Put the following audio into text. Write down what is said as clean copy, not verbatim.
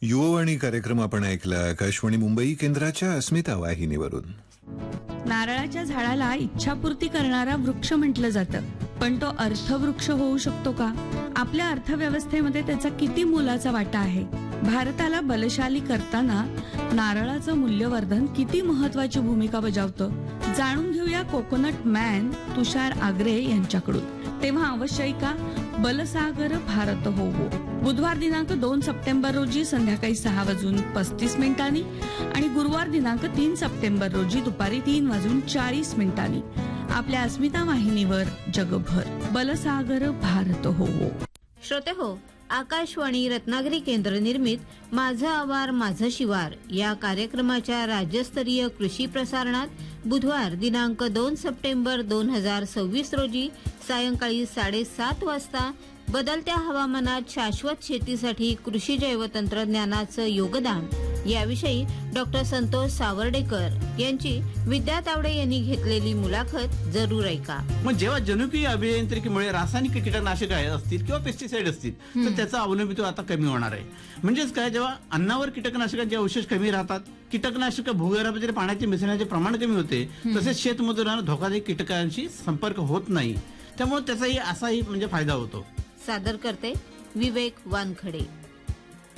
युववाणी कार्यक्रम आपण ऐकला आकाशवाणी मुंबई केंद्राच्या अस्मिता वाहिनीवरून. नारळाच्या झाडाला इच्छापूर्ती करणारा वृक्ष म्हटलं जातं, पण तो अर्थवृक्ष होऊ शकतो का? आपल्या अर्थव्यवस्थेमध्ये त्याचा किती मोलाचा वाटा आहे? भारताला बलशाली करताना नारळाचं मूल्यवर्धन किती महत्वाची भूमिका बजावतं? जाणून घेऊया कोकोनट मॅन तुषार आग्रे यांच्याकडून. तेव्हा अवश्य का बलसागर भारत हो. बुधवार दिनांक 2 सप्टेंबर रोजी संध्याकाळी 6:35 आणि गुरुवार दिनांक 3 सप्टेंबर रोजी दुपारी 3:40 आपल्या अस्मिता वाहिनीवर जगभर बलसागर भारत हो. श्रोते हो, आकाशवाणी रत्नागिरी केंद्र निर्मित माझं आवार माझं शिवार या कार्यक्रमाच्या राज्यस्तरीय कृषी प्रसारणात बुधवार दिनांक 2 सप्टेंबर 2026 रोजी सायंकाळी 7:30 वाजता बदलत्या हवामानात शाश्वत शेतीसाठी कृषी जैव तंत्रज्ञानाचं योगदान याविषयी डॉक्टर संतोष सावर्डेकर यांची विद्या तावडे यांनी घेतलेली मुलाखत जरूर ऐका. मग जेव्हा जनुकीय अभियांत्रिकीमुळे रासायनिक कीटकनाशक असतील किंवा पेस्टिसाइड असतील तर त्याचा अवलंबित्व आता कमी होणार आहे. म्हणजेच काय, जेव्हा अन्नावर कीटकनाशकांचे अवशेष कमी राहतात, कीटकनाशक भूगर्भातील पाण्याचे मिसळण्याचे प्रमाण कमी होते, तसेच शेतमजुरांना धोकादायक कीटकांशी संपर्क होत नाही. त्यामुळे त्याचाही असाही म्हणजे फायदा होतो. सादर करते विवेक वानखडे.